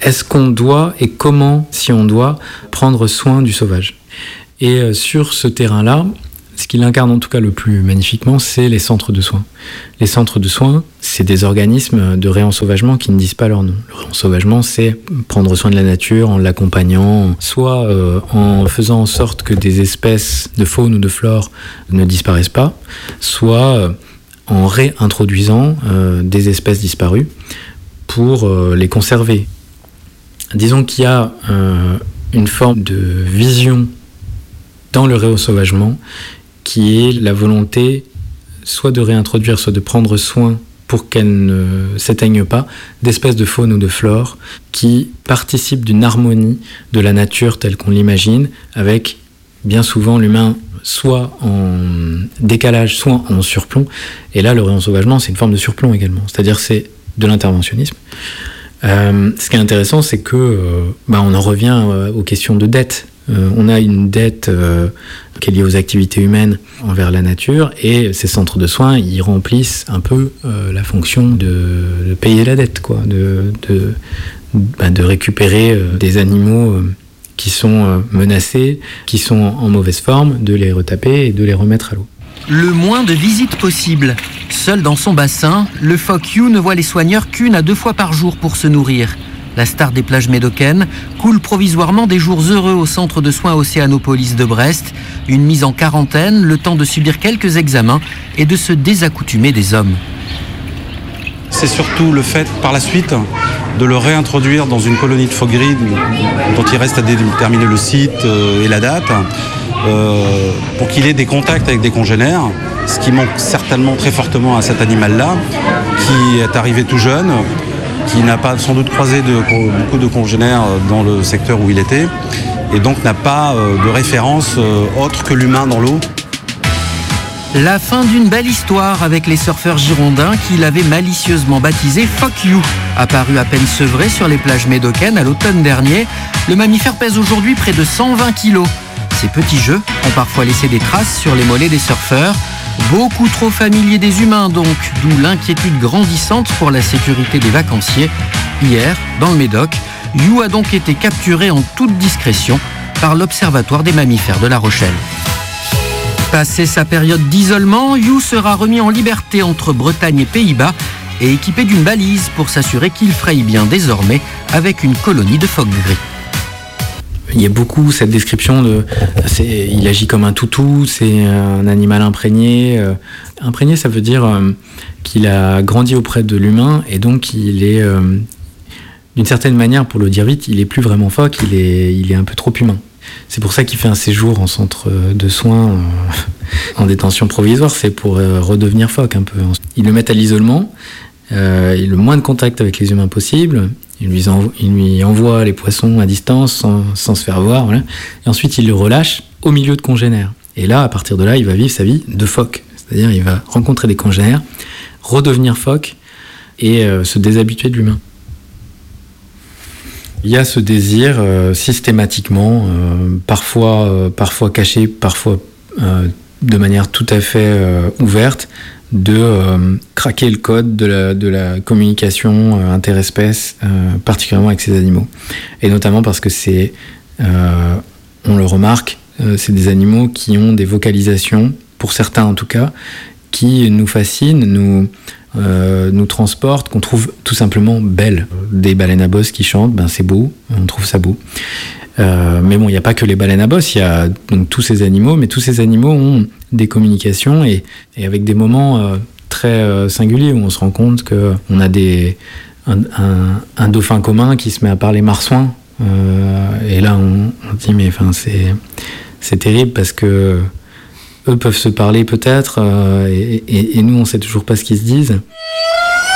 est-ce qu'on doit et comment, si on doit, prendre soin du sauvage. Et sur ce terrain-là, ce qu'il incarne en tout cas le plus magnifiquement, c'est les centres de soins. Les centres de soins, c'est des organismes de réensauvagement qui ne disent pas leur nom. Le réensauvagement, c'est prendre soin de la nature en l'accompagnant, soit en faisant en sorte que des espèces de faune ou de flore ne disparaissent pas, soit en réintroduisant des espèces disparues pour les conserver. Disons qu'il y a une forme de vision dans le réensauvagement qui est la volonté soit de réintroduire, soit de prendre soin pour qu'elles ne s'éteignent pas, d'espèces de faune ou de flore qui participent d'une harmonie de la nature telle qu'on l'imagine, avec bien souvent l'humain soit en décalage, soit en surplomb. Et là, le réensauvagement, c'est une forme de surplomb également, c'est-à-dire c'est de l'interventionnisme. Ce qui est intéressant, c'est que on en revient aux questions de dette. On a une dette qui est liée aux activités humaines envers la nature, et ces centres de soins, ils remplissent un peu la fonction de payer la dette, quoi, de récupérer des animaux qui sont menacés, qui sont en mauvaise forme, de les retaper et de les remettre à l'eau. Le moins de visites possible. Seul dans son bassin, le phoque Hugh ne voit les soigneurs qu'1 à 2 fois par jour pour se nourrir. La star des plages médocaines coule provisoirement des jours heureux au centre de soins Océanopolis de Brest. Une mise en quarantaine, le temps de subir quelques examens et de se désaccoutumer des hommes. C'est surtout le fait, par la suite, de le réintroduire dans une colonie de phoques gris dont il reste à déterminer le site et la date, pour qu'il ait des contacts avec des congénères, ce qui manque certainement très fortement à cet animal-là, qui est arrivé tout jeune, qui n'a pas sans doute croisé beaucoup de congénères dans le secteur où il était, et donc n'a pas de référence autre que l'humain dans l'eau. La fin d'une belle histoire avec les surfeurs girondins qu'il avait malicieusement baptisé Phoque Hugh. Apparu à peine sevré sur les plages médocaines à l'automne dernier, le mammifère pèse aujourd'hui près de 120 kilos. Ces petits jeux ont parfois laissé des traces sur les mollets des surfeurs. Beaucoup trop familier des humains donc, d'où l'inquiétude grandissante pour la sécurité des vacanciers. Hier, dans le Médoc, Hugh a donc été capturé en toute discrétion par l'Observatoire des mammifères de La Rochelle. Passé sa période d'isolement, Hugh sera remis en liberté entre Bretagne et Pays-Bas et équipé d'une balise pour s'assurer qu'il fraye bien désormais avec une colonie de phoques gris. Il y a beaucoup cette description il agit comme un toutou, c'est un animal imprégné. Imprégné, ça veut dire qu'il a grandi auprès de l'humain et donc il est, d'une certaine manière, pour le dire vite, il est plus vraiment phoque, il est un peu trop humain. C'est pour ça qu'il fait un séjour en centre de soins en détention provisoire, c'est pour redevenir phoque un peu. Ils le mettent à l'isolement, le moins de contact avec les humains possible. Il lui envoie les poissons à distance sans se faire voir. Voilà. Et ensuite, il le relâche au milieu de congénères. Et là, à partir de là, il va vivre sa vie de phoque. C'est-à-dire, il va rencontrer des congénères, redevenir phoque et se déshabituer de l'humain. Il y a ce désir systématiquement, parfois caché, parfois de manière tout à fait ouverte, de craquer le code de la communication interespèce, particulièrement avec ces animaux. Et notamment parce que on le remarque, c'est des animaux qui ont des vocalisations, pour certains en tout cas, qui nous fascinent, nous transportent, qu'on trouve tout simplement belles. Des baleines à bosse qui chantent, c'est beau, on trouve ça beau. Mais bon, il n'y a pas que les baleines à bosse, il y a donc tous ces animaux, mais tous ces animaux ont des communications et avec des moments très singuliers où on se rend compte qu'on a un dauphin commun qui se met à parler marsouin. Et là, on dit, mais c'est terrible parce que eux peuvent se parler peut-être, et nous, on ne sait toujours pas ce qu'ils se disent.